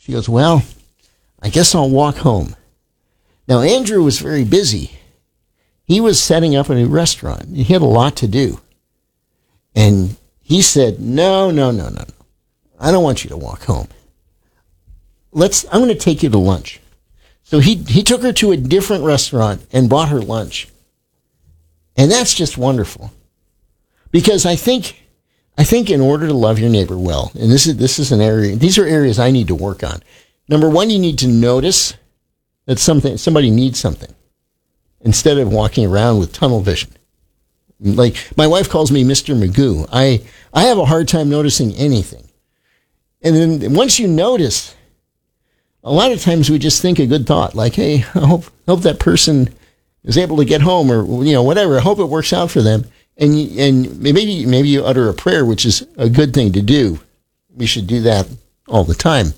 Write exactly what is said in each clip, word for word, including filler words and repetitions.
She goes, well, I guess I'll walk home. Now, Andrew was very busy. He was setting up a new restaurant. He had a lot to do. And he said, no, no, no, no, no. I don't want you to walk home. Let's, I'm going to take you to lunch. So he, he took her to a different restaurant and bought her lunch. And that's just wonderful. Because I think, I think in order to love your neighbor well, and this is, this is an area, these are areas I need to work on. Number one, you need to notice that something, somebody needs something instead of walking around with tunnel vision. Like, my wife calls me Mister Magoo. I, I have a hard time noticing anything. And then once you notice, a lot of times we just think a good thought, like, hey, I hope, hope that person is able to get home, or, you know, whatever. I hope it works out for them. And you, and maybe, maybe you utter a prayer, which is a good thing to do. We should do that all the time.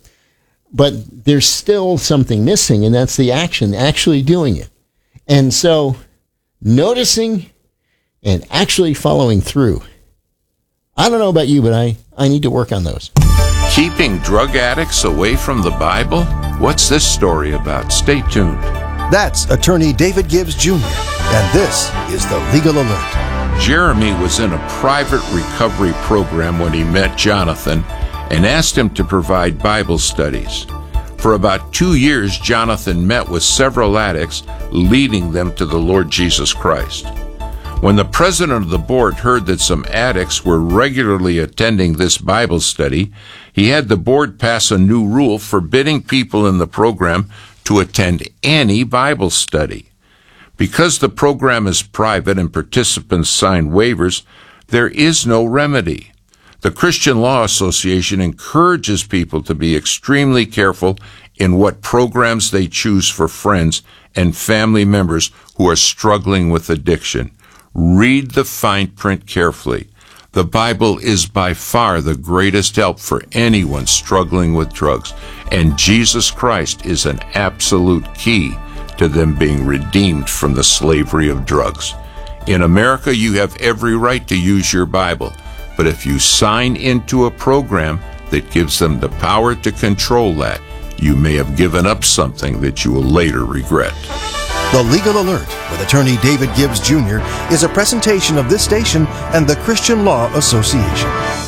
But there's still something missing, and that's the action, actually doing it. And so noticing and actually following through. I don't know about you, but I, I need to work on those. Keeping drug addicts away from the Bible? What's this story about? Stay tuned. That's attorney David Gibbs Junior, and this is the Legal Alert. Jeremy was in a private recovery program when he met Jonathan and asked him to provide Bible studies. For about two years, Jonathan met with several addicts, leading them to the Lord Jesus Christ. When the president of the board heard that some addicts were regularly attending this Bible study, he had the board pass a new rule forbidding people in the program to attend any Bible study. Because the program is private and participants sign waivers, there is no remedy. The Christian Law Association encourages people to be extremely careful in what programs they choose for friends and family members who are struggling with addiction. Read the fine print carefully. The Bible is by far the greatest help for anyone struggling with drugs, and Jesus Christ is an absolute key to them being redeemed from the slavery of drugs. In America, you have every right to use your Bible, but if you sign into a program that gives them the power to control that, you may have given up something that you will later regret. The Legal Alert with attorney David Gibbs Junior is a presentation of this station and the Christian Law Association.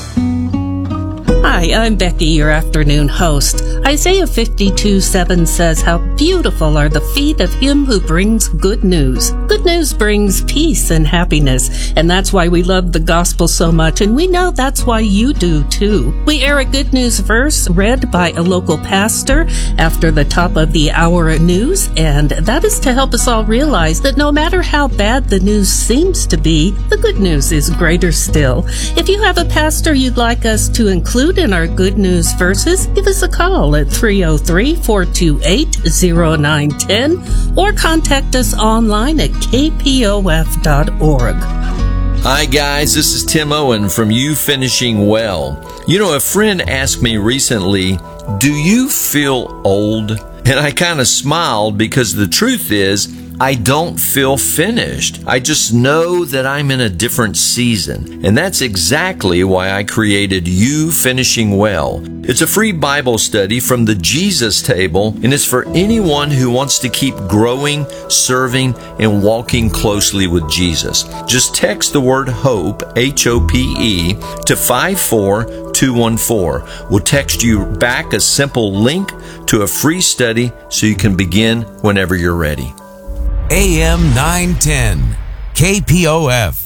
Hi, I'm Becky, your afternoon host. Isaiah fifty-two seven says, how beautiful are the feet of him who brings good news. Good news brings peace and happiness, and that's why we love the gospel so much, and we know that's why you do too. We air a good news verse read by a local pastor after the top of the hour news, and that is to help us all realize that no matter how bad the news seems to be, the good news is greater still. If you have a pastor you'd like us to include in our good news verses, give us a call at three oh three, four two eight, oh nine one oh or contact us online at k p o f dot org. Hi guys, this is Tim Owen from You Finishing Well. You know, a friend asked me recently, do you feel old? And I kind of smiled because the truth is, I don't feel finished. I just know that I'm in a different season. And that's exactly why I created You Finishing Well. It's a free Bible study from the Jesus Table, and it's for anyone who wants to keep growing, serving, and walking closely with Jesus. Just text the word HOPE, H O P E, to five four two one four. We'll text you back a simple link to a free study so you can begin whenever you're ready. A M nine ten, K P O F.